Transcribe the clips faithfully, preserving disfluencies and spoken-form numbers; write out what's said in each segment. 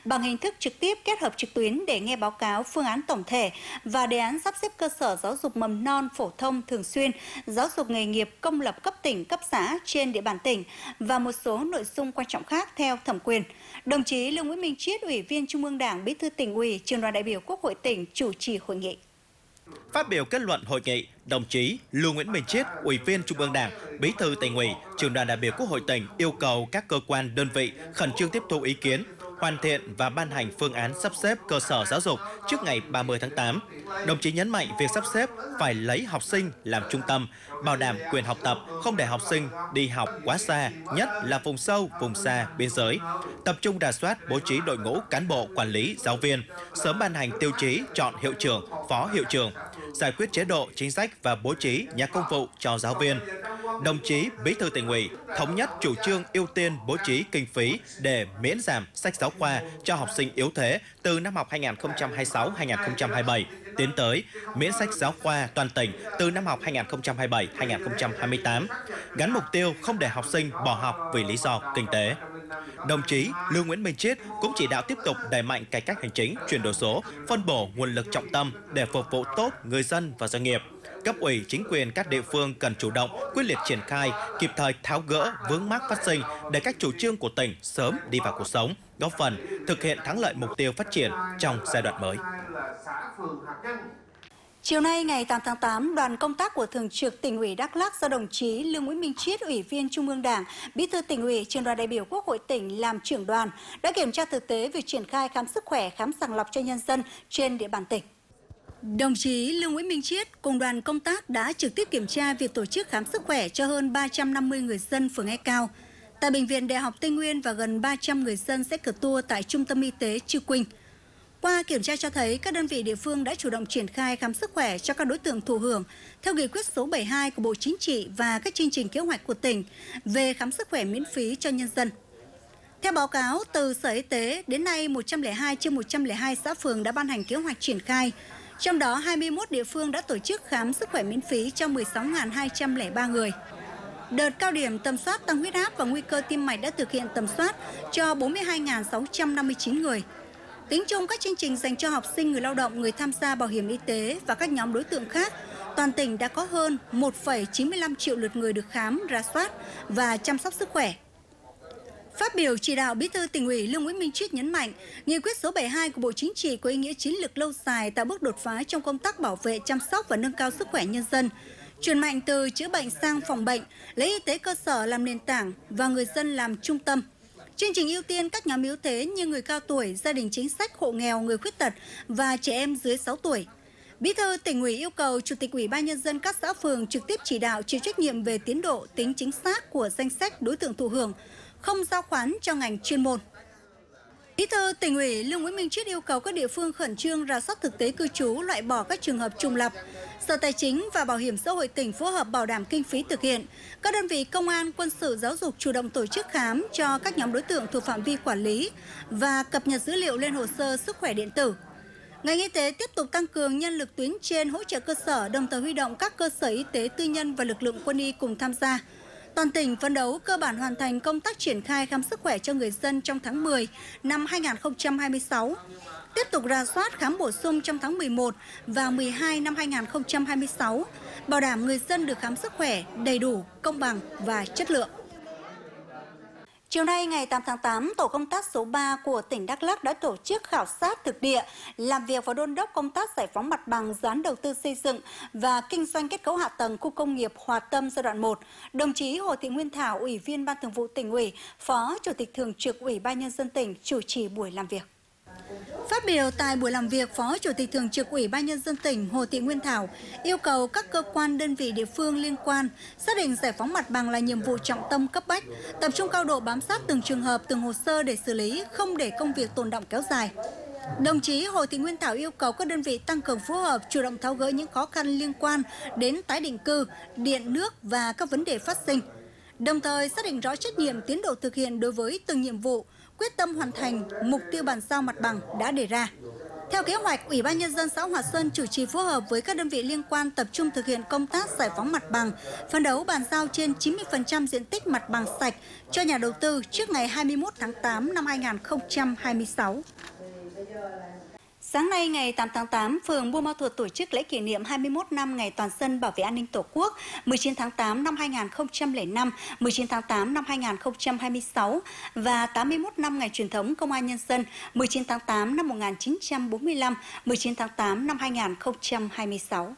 bằng hình thức trực tiếp kết hợp trực tuyến để nghe báo cáo phương án tổng thể và đề án sắp xếp cơ sở giáo dục mầm non phổ thông thường xuyên, giáo dục nghề nghiệp công lập cấp tỉnh, cấp xã trên địa bàn tỉnh và một số nội dung quan trọng khác theo thẩm quyền. Đồng chí Lương Nguyễn Minh Chiết, Ủy viên Trung ương Đảng, Bí thư Tỉnh ủy, Trưởng đoàn đại biểu Quốc hội tỉnh chủ trì hội nghị. Phát biểu kết luận hội nghị, đồng chí Lương Nguyễn Minh Chiết, Ủy viên Trung ương Đảng, Bí thư Tỉnh ủy, Trưởng đoàn đại biểu Quốc hội tỉnh yêu cầu các cơ quan đơn vị khẩn trương tiếp thu ý kiến, hoàn thiện và ban hành phương án sắp xếp cơ sở giáo dục trước ngày ba mươi tháng tám. Đồng chí nhấn mạnh việc sắp xếp phải lấy học sinh làm trung tâm, bảo đảm quyền học tập, không để học sinh đi học quá xa, nhất là vùng sâu, vùng xa, biên giới. Tập trung rà soát, bố trí đội ngũ cán bộ, quản lý, giáo viên, sớm ban hành tiêu chí chọn hiệu trưởng, phó hiệu trưởng, giải quyết chế độ, chính sách và bố trí nhà công vụ cho giáo viên. Đồng chí Bí thư Tỉnh ủy thống nhất chủ trương ưu tiên bố trí kinh phí để miễn giảm sách giáo khoa cho học sinh yếu thế từ năm học hai nghìn không trăm hai mươi sáu hai nghìn không trăm hai mươi bảy, tiến tới miễn sách giáo khoa toàn tỉnh từ năm học hai nghìn không trăm hai mươi bảy hai nghìn không trăm hai mươi tám, gắn mục tiêu không để học sinh bỏ học vì lý do kinh tế. Đồng chí Lương Nguyễn Minh Chiết cũng chỉ đạo tiếp tục đẩy mạnh cải cách hành chính, chuyển đổi số, phân bổ nguồn lực trọng tâm để phục vụ tốt người dân và doanh nghiệp. Cấp ủy, chính quyền các địa phương cần chủ động, quyết liệt triển khai, kịp thời tháo gỡ vướng mắc phát sinh để các chủ trương của tỉnh sớm đi vào cuộc sống, góp phần thực hiện thắng lợi mục tiêu phát triển trong giai đoạn mới. Chiều nay, ngày tám tháng tám, đoàn công tác của Thường trực Tỉnh ủy Đắk Lắk do đồng chí Lương Nguyễn Minh Chiết, Ủy viên Trung ương Đảng, Bí thư Tỉnh ủy, Trưởng đoàn đại biểu Quốc hội tỉnh làm trưởng đoàn đã kiểm tra thực tế việc triển khai khám sức khỏe, khám sàng lọc cho nhân dân trên địa bàn tỉnh. Đồng chí Lương Nguyễn Minh Chiết cùng đoàn công tác đã trực tiếp kiểm tra việc tổ chức khám sức khỏe cho hơn ba trăm năm mươi người dân phường E Cao tại Bệnh viện Đại học Tây Nguyên và gần ba trăm người dân sẽ cử tour tại Trung tâm Y tế Chư Quynh. Qua kiểm tra cho thấy, các đơn vị địa phương đã chủ động triển khai khám sức khỏe cho các đối tượng thụ hưởng theo nghị quyết số bảy mươi hai của Bộ Chính trị và các chương trình kế hoạch của tỉnh về khám sức khỏe miễn phí cho nhân dân. Theo báo cáo từ Sở Y tế, đến nay một trăm lẻ hai trên một trăm lẻ hai xã phường đã ban hành kế hoạch triển khai, trong đó hai mươi mốt địa phương đã tổ chức khám sức khỏe miễn phí cho mười sáu nghìn hai trăm lẻ ba người. Đợt cao điểm tầm soát tăng huyết áp và nguy cơ tim mạch đã thực hiện tầm soát cho bốn mươi hai nghìn sáu trăm năm mươi chín người. Tính chung các chương trình dành cho học sinh, người lao động, người tham gia bảo hiểm y tế và các nhóm đối tượng khác, toàn tỉnh đã có hơn một phẩy chín mươi lăm triệu lượt người được khám, rà soát và chăm sóc sức khỏe. Phát biểu chỉ đạo, Bí thư Tỉnh ủy Lương Nguyễn Minh Chiết nhấn mạnh, nghị quyết số bảy mươi hai của Bộ Chính trị có ý nghĩa chiến lược lâu dài, tạo bước đột phá trong công tác bảo vệ, chăm sóc và nâng cao sức khỏe nhân dân, chuyển mạnh từ chữa bệnh sang phòng bệnh, lấy y tế cơ sở làm nền tảng và người dân làm trung tâm. Chương trình ưu tiên các nhóm yếu thế như người cao tuổi, gia đình chính sách, hộ nghèo, người khuyết tật và trẻ em dưới sáu tuổi. Bí thư Tỉnh ủy yêu cầu Chủ tịch Ủy ban nhân dân các xã phường trực tiếp chỉ đạo chịu trách nhiệm về tiến độ, tính chính xác của danh sách đối tượng thụ hưởng, không giao khoán cho ngành chuyên môn. Bí thư Tỉnh ủy Lương Nguyễn Minh Chiết yêu cầu các địa phương khẩn trương rà soát thực tế cư trú, loại bỏ các trường hợp trùng lặp. Sở Tài chính và Bảo hiểm xã hội tỉnh phối hợp bảo đảm kinh phí thực hiện. Các đơn vị công an, quân sự, giáo dục chủ động tổ chức khám cho các nhóm đối tượng thuộc phạm vi quản lý và cập nhật dữ liệu lên hồ sơ sức khỏe điện tử. Ngành y tế tiếp tục tăng cường nhân lực tuyến trên hỗ trợ cơ sở, đồng thời huy động các cơ sở y tế tư nhân và lực lượng quân y cùng tham gia. Toàn tỉnh phấn đấu cơ bản hoàn thành công tác triển khai khám sức khỏe cho người dân trong tháng mười năm hai nghìn không trăm hai mươi sáu. Tiếp tục rà soát khám bổ sung trong tháng mười một và mười hai năm hai nghìn không trăm hai mươi sáu, bảo đảm người dân được khám sức khỏe đầy đủ, công bằng và chất lượng. Chiều nay, ngày tám tháng tám, Tổ công tác số ba của tỉnh Đắk Lắk đã tổ chức khảo sát thực địa, làm việc và đôn đốc công tác giải phóng mặt bằng, dự án đầu tư xây dựng và kinh doanh kết cấu hạ tầng khu công nghiệp Hòa Tâm giai đoạn một. Đồng chí Hồ Thị Nguyên Thảo, Ủy viên Ban Thường vụ Tỉnh ủy, Phó Chủ tịch Thường trực Ủy ban nhân dân tỉnh chủ trì buổi làm việc. Phát biểu tại buổi làm việc, Phó Chủ tịch Thường trực Ủy ban nhân dân tỉnh Hồ Thị Nguyên Thảo yêu cầu các cơ quan đơn vị địa phương liên quan xác định giải phóng mặt bằng là nhiệm vụ trọng tâm cấp bách, tập trung cao độ bám sát từng trường hợp, từng hồ sơ để xử lý, không để công việc tồn đọng kéo dài. Đồng chí Hồ Thị Nguyên Thảo yêu cầu các đơn vị tăng cường phối hợp, chủ động tháo gỡ những khó khăn liên quan đến tái định cư, điện nước và các vấn đề phát sinh. Đồng thời xác định rõ trách nhiệm, tiến độ thực hiện đối với từng nhiệm vụ, quyết tâm hoàn thành mục tiêu bàn giao mặt bằng đã đề ra. Theo kế hoạch, Ủy ban Nhân dân xã Hòa Xuân chủ trì phối hợp với các đơn vị liên quan tập trung thực hiện công tác giải phóng mặt bằng, phấn đấu bàn giao trên chín mươi phần trăm diện tích mặt bằng sạch cho nhà đầu tư trước ngày hai mươi mốt tháng tám năm hai nghìn không trăm hai mươi sáu. Sáng nay, ngày tám tháng tám, phường Buôn Ma Thuột tổ chức lễ kỷ niệm hai mươi mốt năm ngày toàn dân bảo vệ an ninh Tổ quốc mười chín tháng tám năm hai nghìn không trăm lẻ năm, mười chín tháng tám năm hai nghìn không trăm hai mươi sáu và tám mươi mốt năm ngày truyền thống Công an Nhân dân mười chín tháng tám năm một nghìn chín trăm bốn mươi lăm, mười chín tháng tám năm hai nghìn không trăm hai mươi sáu.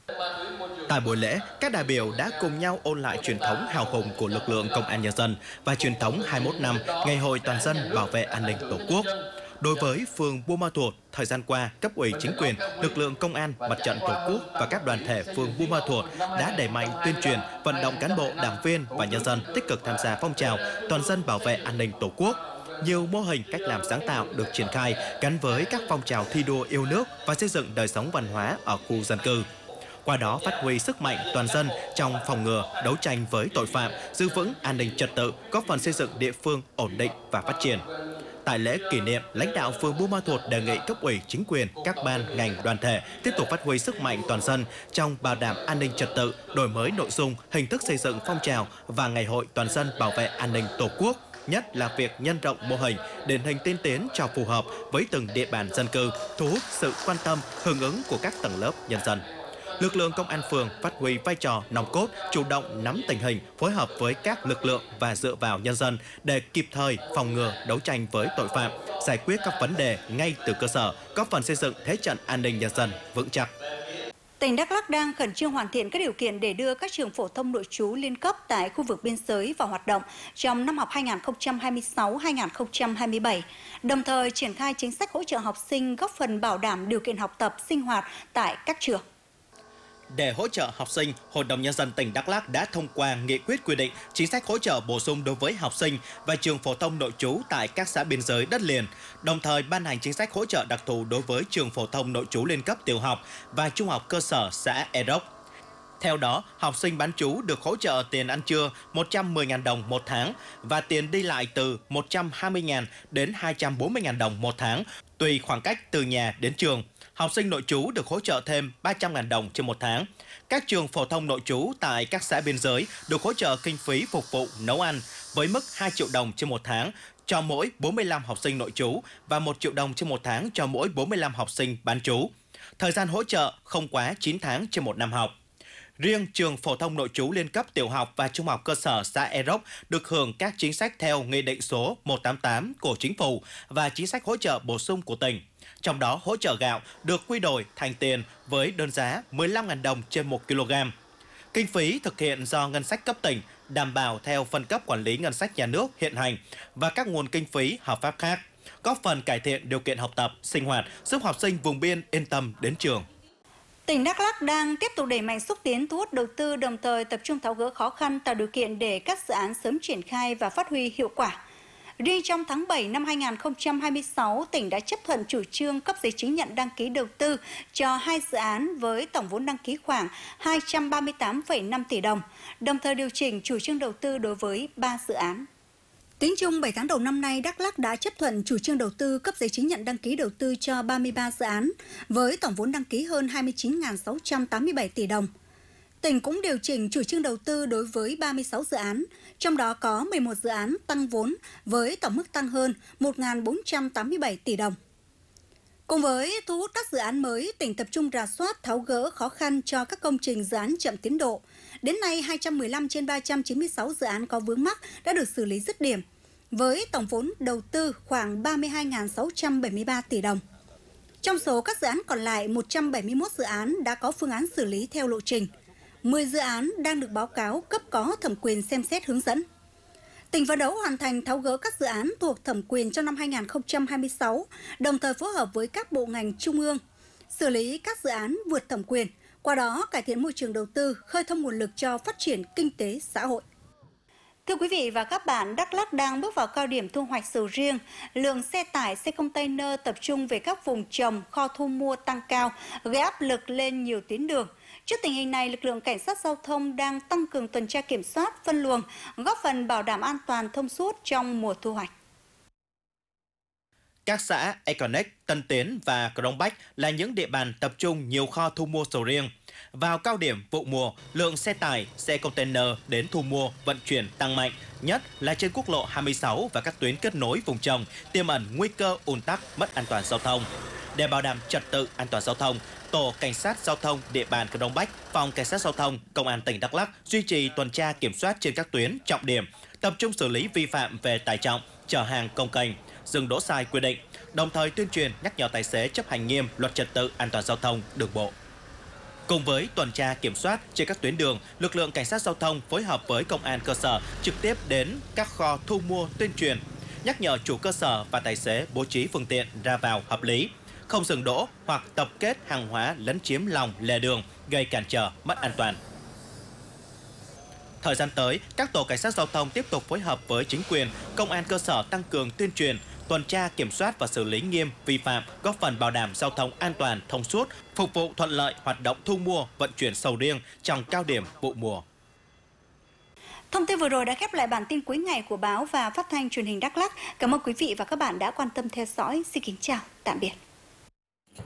Tại buổi lễ, các đại biểu đã cùng nhau ôn lại truyền thống hào hùng của lực lượng Công an Nhân dân và truyền thống hai mươi mốt năm Ngày hội toàn dân bảo vệ an ninh Tổ quốc. Đối với phường Buôn Ma Thuột, thời gian qua, cấp ủy chính quyền, lực lượng công an, mặt trận Tổ quốc và các đoàn thể phường Buôn Ma Thuột đã đẩy mạnh tuyên truyền, vận động cán bộ, đảng viên và nhân dân tích cực tham gia phong trào toàn dân bảo vệ an ninh Tổ quốc. Nhiều mô hình cách làm sáng tạo được triển khai gắn với các phong trào thi đua yêu nước và xây dựng đời sống văn hóa ở khu dân cư. Qua đó phát huy sức mạnh toàn dân trong phòng ngừa, đấu tranh với tội phạm, giữ vững an ninh trật tự, góp phần xây dựng địa phương ổn định và phát triển. Tại lễ kỷ niệm, lãnh đạo phường Buôn Ma Thuột đề nghị cấp ủy chính quyền, các ban, ngành, đoàn thể tiếp tục phát huy sức mạnh toàn dân trong bảo đảm an ninh trật tự, đổi mới nội dung, hình thức xây dựng phong trào và ngày hội toàn dân bảo vệ an ninh Tổ quốc, nhất là việc nhân rộng mô hình, điển hình tiên tiến cho phù hợp với từng địa bàn dân cư, thu hút sự quan tâm, hưởng ứng của các tầng lớp nhân dân. Lực lượng công an phường phát huy vai trò nòng cốt, chủ động nắm tình hình, phối hợp với các lực lượng và dựa vào nhân dân để kịp thời phòng ngừa, đấu tranh với tội phạm, giải quyết các vấn đề ngay từ cơ sở, góp phần xây dựng thế trận an ninh nhân dân vững chắc. Tỉnh Đắk Lắk đang khẩn trương hoàn thiện các điều kiện để đưa các trường phổ thông nội trú liên cấp tại khu vực biên giới vào hoạt động trong năm học hai nghìn không trăm hai mươi sáu hai nghìn không trăm hai mươi bảy, đồng thời triển khai chính sách hỗ trợ học sinh góp phần bảo đảm điều kiện học tập, sinh hoạt tại các trường. Để hỗ trợ học sinh, Hội đồng Nhân dân tỉnh Đắk Lắk đã thông qua nghị quyết quy định chính sách hỗ trợ bổ sung đối với học sinh và trường phổ thông nội trú tại các xã biên giới đất liền, đồng thời ban hành chính sách hỗ trợ đặc thù đối với trường phổ thông nội trú liên cấp tiểu học và trung học cơ sở xã E Rốc. Theo đó, học sinh bán trú được hỗ trợ tiền ăn trưa một trăm mười nghìn đồng một tháng và tiền đi lại từ một trăm hai mươi nghìn đến hai trăm bốn mươi nghìn đồng một tháng, tùy khoảng cách từ nhà đến trường. Học sinh nội trú được hỗ trợ thêm ba trăm nghìn đồng trên một tháng. Các trường phổ thông nội trú tại các xã biên giới được hỗ trợ kinh phí phục vụ nấu ăn với mức hai triệu đồng trên một tháng cho mỗi bốn mươi lăm học sinh nội trú và một triệu đồng trên một tháng cho mỗi bốn mươi lăm học sinh bán trú. Thời gian hỗ trợ không quá chín tháng trên một năm học. Riêng trường phổ thông nội trú liên cấp tiểu học và trung học cơ sở xã E Rốc được hưởng các chính sách theo Nghị định số một trăm tám mươi tám của Chính phủ và chính sách hỗ trợ bổ sung của tỉnh. Trong đó, hỗ trợ gạo được quy đổi thành tiền với đơn giá mười lăm nghìn đồng trên một ki lô gam. Kinh phí thực hiện do ngân sách cấp tỉnh, đảm bảo theo phân cấp quản lý ngân sách nhà nước hiện hành và các nguồn kinh phí hợp pháp khác, góp phần cải thiện điều kiện học tập, sinh hoạt, giúp học sinh vùng biên yên tâm đến trường. Tỉnh Đắk Lắk đang tiếp tục đẩy mạnh xúc tiến thu hút đầu tư, đồng thời tập trung tháo gỡ khó khăn, tạo điều kiện để các dự án sớm triển khai và phát huy hiệu quả. Riêng trong tháng bảy năm hai nghìn không trăm hai mươi sáu, tỉnh đã chấp thuận chủ trương cấp giấy chứng nhận đăng ký đầu tư cho hai dự án với tổng vốn đăng ký khoảng hai trăm ba mươi tám phẩy năm tỷ đồng, đồng thời điều chỉnh chủ trương đầu tư đối với ba dự án. Tính chung bảy tháng đầu năm nay, Đắk Lắk đã chấp thuận chủ trương đầu tư cấp giấy chứng nhận đăng ký đầu tư cho ba mươi ba dự án với tổng vốn đăng ký hơn hai mươi chín nghìn sáu trăm tám mươi bảy tỷ đồng. Tỉnh cũng điều chỉnh chủ trương đầu tư đối với ba mươi sáu dự án, trong đó có mười một dự án tăng vốn với tổng mức tăng hơn một nghìn bốn trăm tám mươi bảy tỷ đồng. Cùng với thu hút các dự án mới, tỉnh tập trung rà soát tháo gỡ khó khăn cho các công trình dự án chậm tiến độ. Đến nay, hai trăm mười lăm trên ba trăm chín mươi sáu dự án có vướng mắc đã được xử lý dứt điểm, với tổng vốn đầu tư khoảng ba mươi hai nghìn sáu trăm bảy mươi ba tỷ đồng. Trong số các dự án còn lại, một trăm bảy mươi mốt dự án đã có phương án xử lý theo lộ trình. mười dự án đang được báo cáo cấp có thẩm quyền xem xét hướng dẫn. Tỉnh phấn đấu hoàn thành tháo gỡ các dự án thuộc thẩm quyền trong năm hai nghìn không trăm hai mươi sáu, đồng thời phối hợp với các bộ ngành trung ương, xử lý các dự án vượt thẩm quyền, qua đó cải thiện môi trường đầu tư, khơi thông nguồn lực cho phát triển kinh tế xã hội. Thưa quý vị và các bạn, Đắk Lắk đang bước vào cao điểm thu hoạch sầu riêng. Lượng xe tải, xe container tập trung về các vùng trồng, kho thu mua tăng cao, gây áp lực lên nhiều tuyến đường. Trước tình hình này, lực lượng cảnh sát giao thông đang tăng cường tuần tra kiểm soát, phân luồng, góp phần bảo đảm an toàn thông suốt trong mùa thu hoạch. Các xã Econex, Tân Tiến và Crong Bách là những địa bàn tập trung nhiều kho thu mua sầu riêng. Vào cao điểm vụ mùa, lượng xe tải, xe container đến thu mua, vận chuyển tăng mạnh, nhất là trên quốc lộ hai mươi sáu và các tuyến kết nối vùng trồng, tiềm ẩn nguy cơ ùn tắc, mất an toàn giao thông. Để bảo đảm trật tự an toàn giao thông, Tổ Cảnh sát Giao thông địa bàn Crong Bách, Phòng Cảnh sát Giao thông, Công an tỉnh Đắk Lắk duy trì tuần tra kiểm soát trên các tuyến trọng điểm, tập trung xử lý vi phạm về tải trọng, chở hàng công kênh, dừng đỗ sai quy định, đồng thời tuyên truyền nhắc nhở tài xế chấp hành nghiêm luật trật tự an toàn giao thông đường bộ. Cùng với tuần tra kiểm soát trên các tuyến đường, lực lượng cảnh sát giao thông phối hợp với công an cơ sở trực tiếp đến các kho thu mua tuyên truyền, nhắc nhở chủ cơ sở và tài xế bố trí phương tiện ra vào hợp lý, không dừng đỗ hoặc tập kết hàng hóa lấn chiếm lòng lề đường gây cản trở mất an toàn. Thời gian tới, các tổ cảnh sát giao thông tiếp tục phối hợp với chính quyền, công an cơ sở tăng cường tuyên truyền, tuần tra kiểm soát và xử lý nghiêm vi phạm, góp phần bảo đảm giao thông an toàn, thông suốt, phục vụ thuận lợi hoạt động thu mua, vận chuyển sầu riêng trong cao điểm vụ mùa. Thông tin vừa rồi đã khép lại bản tin cuối ngày của báo và phát thanh truyền hình Đắk Lắk. Cảm ơn quý vị và các bạn đã quan tâm theo dõi. Xin kính chào, tạm biệt.